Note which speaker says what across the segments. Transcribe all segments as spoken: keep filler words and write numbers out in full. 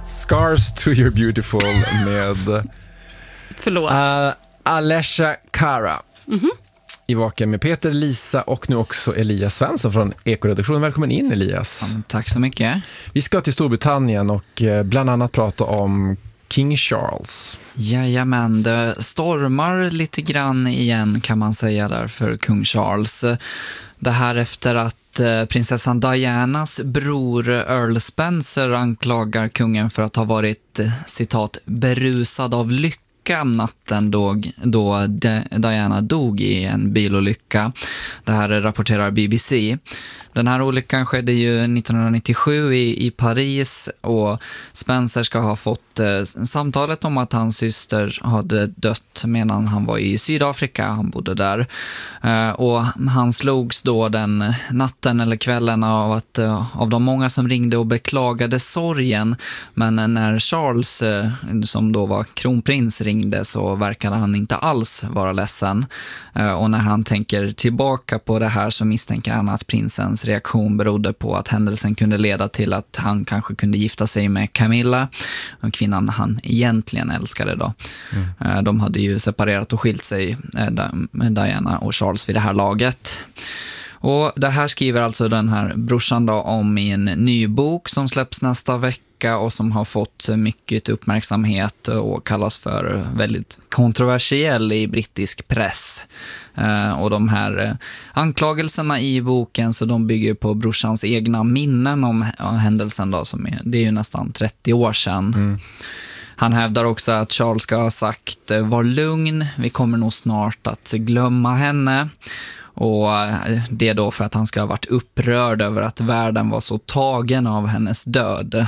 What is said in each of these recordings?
Speaker 1: Scars to your beautiful med
Speaker 2: Förlåt.
Speaker 1: uh, Alessia Cara.
Speaker 2: Mm-hmm.
Speaker 1: I Vaken med Peter, Lisa och nu också Elias Svensson från Ekoredaktionen. Välkommen in, Elias.
Speaker 3: Ja, tack så mycket.
Speaker 1: Vi ska till Storbritannien och eh, bland annat prata om King Charles.
Speaker 3: Jajamän, det stormar lite grann igen kan man säga där för kung Charles. Det här efter att eh, prinsessan Dianas bror Earl Spencer anklagar kungen för att ha varit, eh, citat, berusad av lycka natten då, då Diana dog i en bilolycka. Det här rapporterar B B C. Den här olyckan skedde ju nittonhundranittiosju i, i Paris och Spencer ska ha fått eh, samtalet om att hans syster hade dött medan han var i Sydafrika. Han bodde där. Eh, och han slogs då den natten eller kvällen av, att, eh, av de många som ringde och beklagade sorgen. Men när Charles, eh, som då var kronprins, ringde så verkade han inte alls vara ledsen. Eh, och när han tänker tillbaka på det här så misstänker han att prinsens reaktion berodde på att händelsen kunde leda till att han kanske kunde gifta sig med Camilla, kvinnan han egentligen älskade då. Mm. De hade ju separerat och skilt sig med Diana och Charles vid det här laget. Och det här skriver alltså den här brorsan då om i en ny bok som släpps nästa vecka och som har fått mycket uppmärksamhet och kallas för väldigt kontroversiell i brittisk press. Uh, och de här uh, anklagelserna i boken så de bygger på brorsans egna minnen om uh, händelsen då, som är, det är ju nästan trettio år sedan. Mm. Han hävdar också att Charles ska ha sagt uh, var lugn, vi kommer nog snart att glömma henne. Och det är då för att han ska ha varit upprörd över att världen var så tagen av hennes död.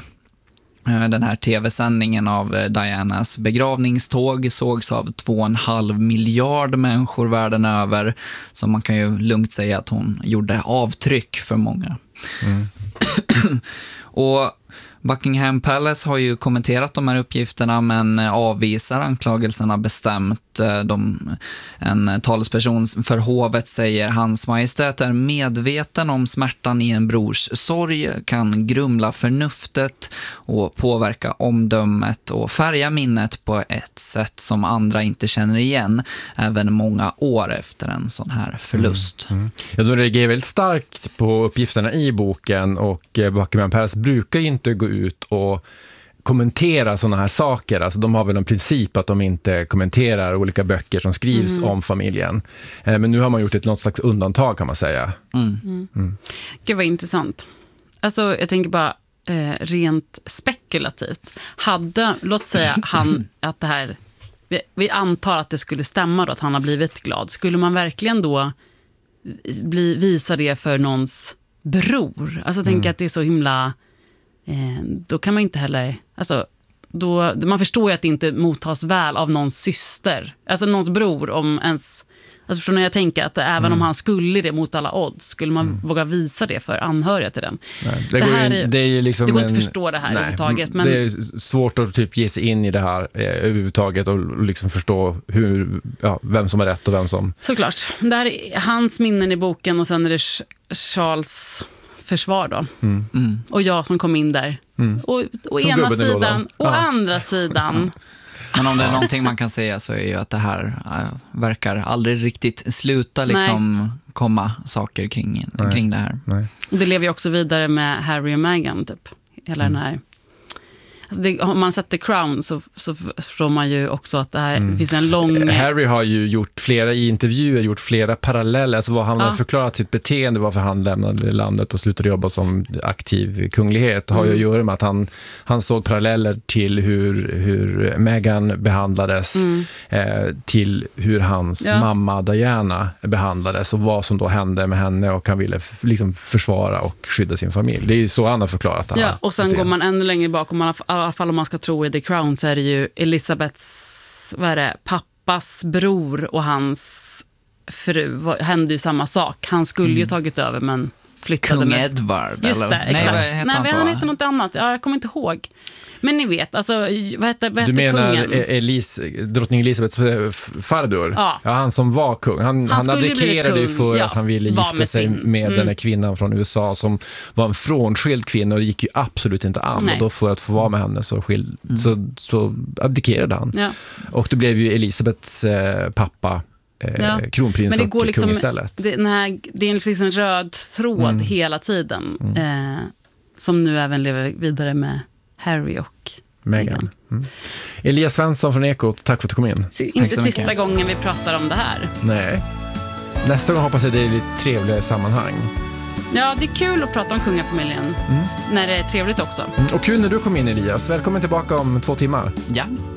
Speaker 3: Den här tv-sändningen av Dianas begravningståg sågs av två och en halv miljard människor världen över. Så man kan ju lugnt säga att hon gjorde avtryck för många. Mm. Och Buckingham Palace har ju kommenterat de här uppgifterna men avvisar anklagelserna bestämt. De, en talesperson för hovet säger Hans Majestät är medveten om smärtan i en brors sorg, kan grumla förnuftet och påverka omdömet och färga minnet på ett sätt som andra inte känner igen även många år efter en sån här förlust.
Speaker 1: Mm, mm. Ja, de reagerar väldigt starkt på uppgifterna i boken och Buckingham Palace brukar ju inte gå ut och kommentera sådana här saker. Alltså de har väl en princip att de inte kommenterar olika böcker som skrivs mm. om familjen. Eh, men nu har man gjort ett något slags undantag kan man säga.
Speaker 2: Mm. Mm. Mm. Gud vad intressant. Alltså jag tänker bara eh, rent spekulativt. Hade, låt säga han att det här, vi, vi antar att det skulle stämma då att han har blivit glad. Skulle man verkligen då bli, visa det för någons bror? Alltså tänka mm. att det är så himla... Eh, då kan man inte heller alltså, då, man förstår ju att det inte mottas väl av någons syster, alltså någons bror om ens, alltså för när jag tänker att även mm. om han skulle det mot alla odds skulle man mm. våga visa det för anhöriga till den.
Speaker 1: Nej, det, det, här är, det är ju liksom
Speaker 2: det går
Speaker 1: en,
Speaker 2: inte att förstå det här nej, överhuvudtaget. Men...
Speaker 1: Det är svårt att typ ge sig in i det här eh, överhuvudtaget och liksom förstå hur, ja, vem som är rätt och vem som...
Speaker 2: Såklart. Det här är hans minnen i boken och sen är det Charles försvar då. Mm. Mm. Och jag som kom in där. Mm. Och, å ena sidan och ja. andra sidan.
Speaker 3: Men om det är någonting man kan säga så är ju att det här äh, verkar aldrig riktigt sluta liksom Nej. komma saker kring, kring det här. Nej.
Speaker 2: Det lever ju också vidare med Harry och Meghan typ. Hela mm. den här... Alltså det, om man sett The Crown så, så förstår man ju också att det här mm. det finns en lång...
Speaker 1: Harry har ju gjort flera i intervjuer, gjort flera paralleller. Alltså vad han ja. har förklarat sitt beteende varför han lämnade landet och slutade jobba som aktiv kunglighet har mm. ju att göra med att han, han såg paralleller till hur, hur Meghan behandlades mm. eh, till hur hans ja. mamma Diana behandlades och vad som då hände med henne och han ville f- liksom försvara och skydda sin familj. Det är ju så han har förklarat det här.
Speaker 2: Ja, och sen beteende. Går man ännu längre bak och man har i alla fall om man ska tro i The Crown så är det ju Elizabeths vad är det, pappas bror och hans fru hände ju samma sak. Han skulle mm. ju tagit över men flyttade
Speaker 3: Kung
Speaker 2: med...
Speaker 3: Edward,
Speaker 2: Just
Speaker 3: eller?
Speaker 2: det, exakt.
Speaker 3: Nej, vad heter
Speaker 2: Nej,
Speaker 3: han så?
Speaker 2: han heter något annat. Ja, jag kommer inte ihåg. Men ni vet, alltså, vad hette, vad hette
Speaker 1: Du menar
Speaker 2: kungen?
Speaker 1: Elis, drottning Elisabeths farbror?
Speaker 2: Ja.
Speaker 1: ja, han som var kung. Han, han, han
Speaker 2: skulle ju blivit
Speaker 1: abdikerade ju
Speaker 2: kung.
Speaker 1: för
Speaker 2: Ja,
Speaker 1: att han ville
Speaker 2: var
Speaker 1: gifta
Speaker 2: med
Speaker 1: sig
Speaker 2: sin-
Speaker 1: med
Speaker 2: Mm.
Speaker 1: den här kvinnan från U S A som var en frånskild kvinna och det gick ju absolut inte an.
Speaker 2: Nej.
Speaker 1: Och då för att få vara med henne så, skil, så, så abdikerade han.
Speaker 2: Ja.
Speaker 1: Och det blev ju Elisabeths eh, pappa eh,
Speaker 2: Ja.
Speaker 1: kronprins
Speaker 2: Men det
Speaker 1: och
Speaker 2: går
Speaker 1: kung
Speaker 2: liksom,
Speaker 1: istället.
Speaker 2: det, den här, det är liksom en röd tråd
Speaker 1: Mm.
Speaker 2: hela tiden. Eh, som nu även lever vidare med Harry och
Speaker 1: Meghan. Mm. Elias Svensson från Ekot, tack för att du kom in.
Speaker 2: Så
Speaker 3: Tack
Speaker 2: inte
Speaker 3: så mycket.
Speaker 2: sista gången vi pratar om det här.
Speaker 1: Nej. Nästa gång hoppas jag det är lite trevligare sammanhang.
Speaker 2: Ja, det är kul att prata om kungafamiljen.
Speaker 1: Mm.
Speaker 2: När det är trevligt också.
Speaker 1: Mm. Och kul när du kom in, Elias. Välkommen tillbaka om två timmar.
Speaker 3: Ja.